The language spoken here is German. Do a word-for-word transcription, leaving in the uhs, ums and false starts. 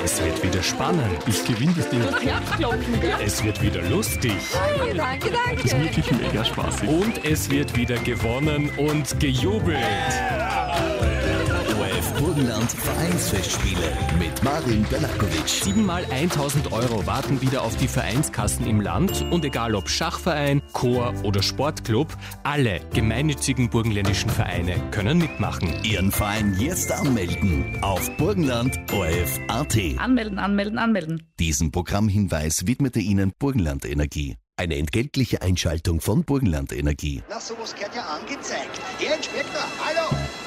Es wird wieder spannend. Ich gewinne das Ding. Das Herzklopfen, gell? Es wird wieder lustig. Hey, danke, Das ist danke. wirklich mega spaßig. Und es wird wieder gewonnen und gejubelt. O R F Burgenland Vereinsfestspiele mit Marin Belakovic. Siebenmal tausend Euro warten wieder auf die Vereinskassen im Land. Und egal ob Schachverein, Chor oder Sportclub, alle gemeinnützigen burgenländischen Vereine können mitmachen. Ihren Verein jetzt anmelden auf burgenland O R F Punkt A T. Anmelden, anmelden, anmelden. Diesen Programmhinweis widmete Ihnen Burgenland Energie. Eine entgeltliche Einschaltung von Burgenland Energie. Na, sowas gehört ja angezeigt. Herr Inspektor, hallo!